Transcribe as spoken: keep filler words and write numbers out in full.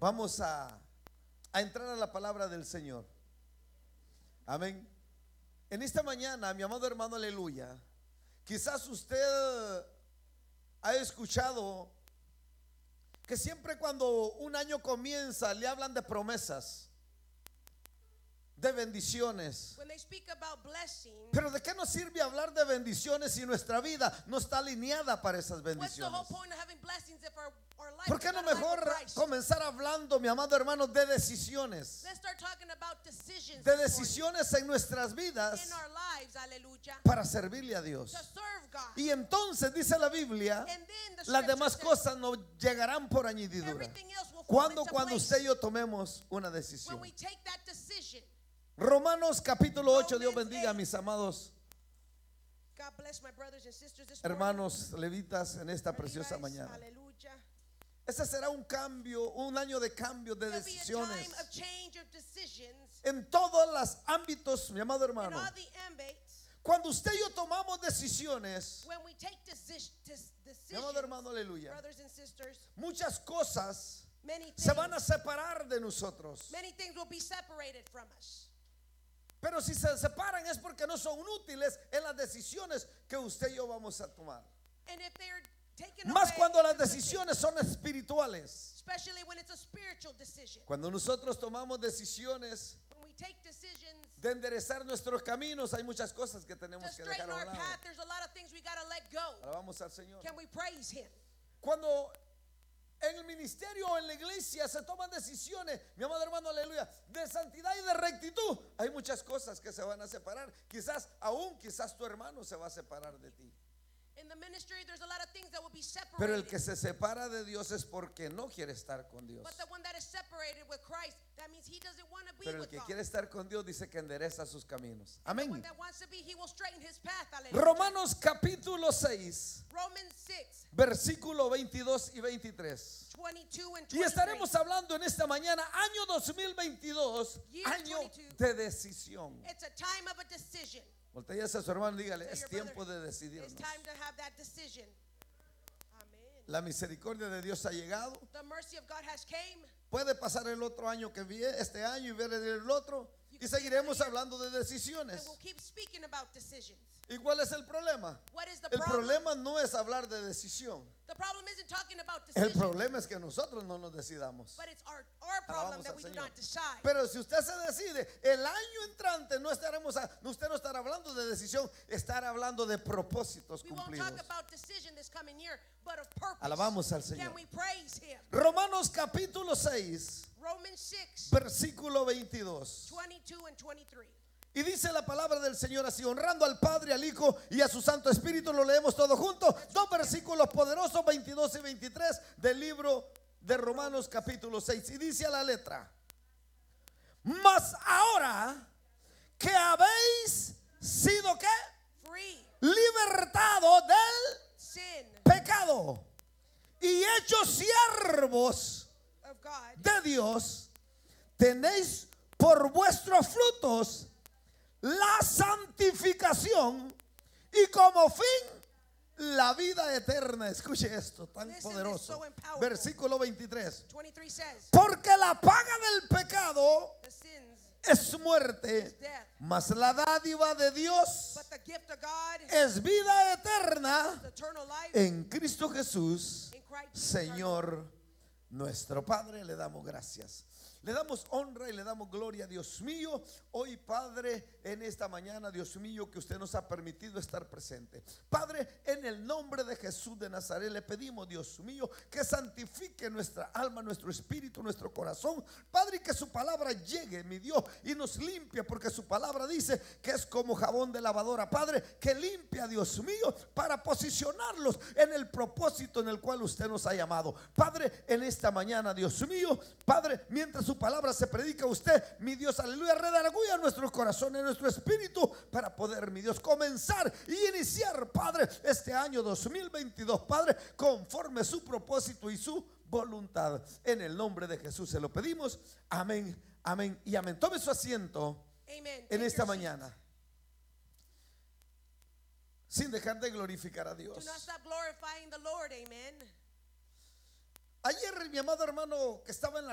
Vamos a, a entrar a la palabra del Señor. Amén. En esta mañana, mi amado hermano, aleluya, quizás usted ha escuchado que siempre cuando un año comienza le hablan de promesas, de bendiciones. When they speak about blessing, Pero ¿de qué nos sirve hablar de bendiciones si nuestra vida no está alineada para esas what's the whole bendiciones? point of having blessings if our, our life ¿Por is qué no not aligned mejor with Christ? comenzar hablando, mi amado hermano, de decisiones? Let's start talking about decisions De this morning. decisiones en nuestras vidas In our lives, hallelujah, para servirle a Dios. to serve God. Y entonces dice la Biblia, And then the las scripture demás says, cosas no llegarán por añadidura. everything else will fall Cuando into cuando place usted y yo tomemos una decisión. when we take that decision. Romanos capítulo ocho, Dios Romans bendiga a eight. mis amados God bless my brothers and sisters this morning. hermanos levitas en esta preciosa Levites, mañana. hallelujah. Ese será un cambio, un año de cambio de There'll be a decisiones time of change of decisions en todos los ámbitos, mi amado in hermano. all the ambits. Cuando usted y yo tomamos decisiones, When we take deci- des- mi amado decisions, hermano, aleluya, brothers and sisters, muchas cosas many se van a things, separar de nosotros. many things will be separated from us. Pero si se separan es porque no son útiles en las decisiones que usted y yo vamos a tomar. And if they're taken Más away, cuando las it's a sin, decisiones son espirituales. especially when it's a spiritual decision. Cuando nosotros tomamos decisiones When we take decisions de enderezar nuestros caminos, hay muchas cosas que to tenemos que straighten dejar a our un lado. path, there's a lot of things we got to let go. Alabamos al Señor. Can we praise Him? Cuando en el ministerio o en la iglesia se toman decisiones, mi amado hermano, aleluya, de santidad y de rectitud, hay muchas cosas que se van a separar. Quizás aún, quizás tu hermano se va a separar de ti. In the ministry, there's a lot of things that will be separated. Pero el que se separa de Dios es porque no quiere estar con Dios. But the one that is separated with Christ, that means he doesn't want to be Pero el with que God. quiere estar con Dios dice que endereza sus caminos. The one Amén. that wants to be, he will straighten his path. Hallelujah. Romanos capítulo seis, Romans six, versículo veintidós y veintitrés. twenty-two and Y twenty-three. estaremos hablando en esta mañana, año dos mil veintidós, Year año twenty-two. de decisión. It's a time of a decision. Voltea a su hermano y dígale, Tell es your tiempo brother, de It's decidirnos. time to have that decision. Amen. La misericordia de Dios ha llegado. The mercy of God has came. Puede pasar el otro año que viene, este año y ver el otro. Y seguiremos hablando de And decisiones. we'll keep speaking about decisions. ¿Y cuál es el problema? What is the El problem? problema no es hablar de decisión. The problem isn't talking about El decisions, problema es que nosotros no nos decidamos. but it's our, our problem Alabamos that al we do Señor. not decide. Pero si usted se decide, el año entrante no estaremos, a- usted no estará hablando de decisión, estará hablando de propósitos We won't cumplidos. talk about decision this coming year, but of purpose. Alabamos al Señor. Can we praise Him? Romanos capítulo seis, Romans six, versículo veintidós. twenty-two and twenty-three. Y dice la palabra del Señor así, honrando al Padre, al Hijo y a su Santo Espíritu. Lo leemos todo juntos. Dos versículos poderosos, veintidós y veintitrés del libro de Romanos capítulo seis. Y dice a la letra: mas ahora que habéis sido ¿qué? Free, Libertado del sin pecado y hechos siervos of God, de Dios, tenéis por vuestros frutos la santificación y como fin la vida eterna. Escuche esto tan Listen, this is poderoso. so powerful. Versículo veintitrés. twenty-three says, Porque la paga del pecado the sins, es muerte, death, mas la dádiva de Dios but the gift of God es vida eterna is eternal life en Cristo Jesús, in Christ Jesus. Señor nuestro. Padre, le damos gracias. Le damos honra y le damos gloria, Dios mío. Hoy, Padre, en esta mañana, Dios mío, que usted nos ha permitido estar presente. Padre, en el nombre de Jesús de Nazaret, le pedimos, Dios mío, que santifique nuestra alma, nuestro espíritu, nuestro corazón. Padre, que su palabra llegue, mi Dios, y nos limpia, porque su palabra dice que es como jabón de lavadora. Padre, que limpia, Dios mío, para posicionarlos en el propósito en el cual usted nos ha llamado. Padre, en esta mañana, Dios mío, Padre, mientras su palabra se predica a usted, mi Dios, aleluya, redarguya nuestros corazones, nuestro espíritu, para poder, mi Dios, comenzar y iniciar, Padre, este año dos mil veintidós, Padre, conforme su propósito y su voluntad. En el nombre de Jesús se lo pedimos. Amén, amén y amén. Tome su asiento Amen. en Take esta your seat. mañana, sin dejar de glorificar a Do Dios. not stop glorifying the Lord. Amen. Ayer mi amado hermano que estaba en la